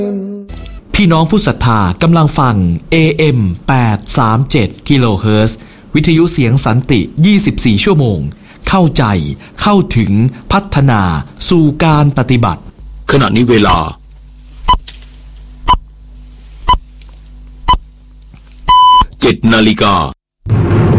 พี่น้องผู้ศรัทธากำลังฟัง AM 837 กิโลเฮิรตซ์วิทยุเสียงสันติ 24 ชั่วโมงเข้าใจเข้าถึงพัฒนาสู่การปฏิบัติขณะนี้เวลา 7 นาฬิกา